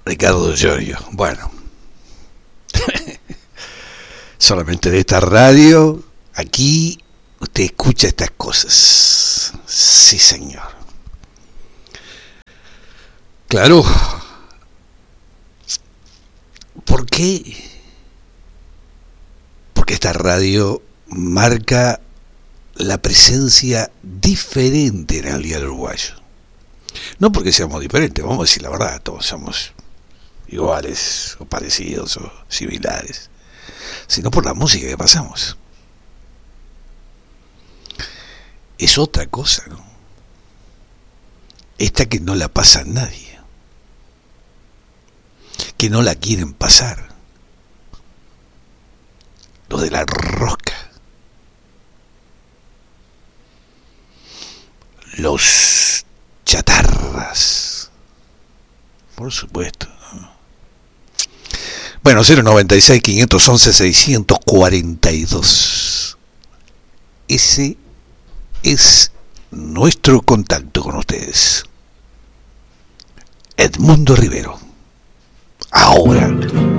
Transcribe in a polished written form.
Ricardo Giorgio. Bueno, solamente de esta radio, aquí usted escucha estas cosas. Sí, señor. Claro. ¿Por qué? Porque esta radio marca la presencia diferente en el diario uruguayo. No porque seamos diferentes, vamos a decir la verdad, todos somos iguales o parecidos o similares, sino por la música que pasamos. Es otra cosa, ¿no? Esta que no la pasa nadie, que no la quieren pasar, los de la rosca, los chatarras, por supuesto, ¿no? Bueno, 096-511-642. Ese es nuestro contacto con ustedes. Edmundo Rivero. Ahora.